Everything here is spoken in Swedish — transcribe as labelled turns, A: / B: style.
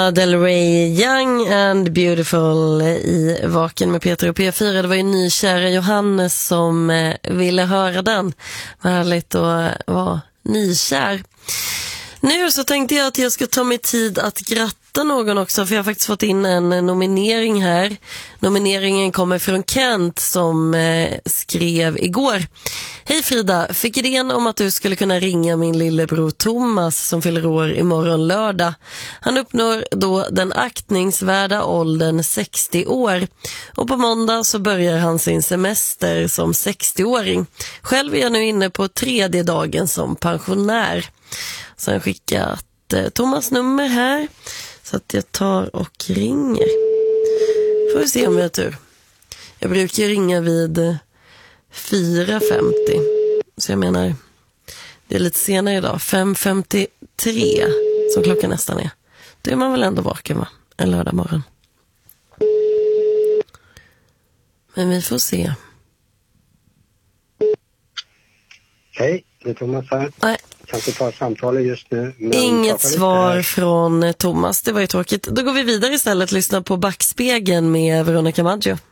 A: Del Rey, Young and Beautiful i Vaken med Peter och P4. Det var ju nykära Johannes som ville höra den. Vad härligt att vara nykär. Nu så tänkte jag att jag ska ta mig tid att gratta någon också, för jag har faktiskt fått in en nominering här. Nomineringen kommer från Kent som skrev igår. Hej Frida, fick idén om att du skulle kunna ringa min lillebror Thomas som fyller år imorgon lördag. Han uppnår då den aktningsvärda åldern 60 år. Och på måndag så börjar han sin semester som 60-åring. Själv är jag nu inne på 3:e dagen som pensionär. Så jag skickat Thomas nummer här. Så att jag tar och ringer. Får vi se om vi har tur. Jag brukar ringa vid 4:50. Så jag menar, det är lite senare idag. 5:53 som klockan nästan är. Då är man väl ändå vaken, va? En lördag morgon. Men vi får se.
B: Hej, det är Thomas här.
A: Nej.
B: Kan inte ta samtalet just nu.
A: Inget svar från Thomas, det var ju tråkigt. Då går vi vidare istället, lyssna på Backspegeln med Veronica Maggio.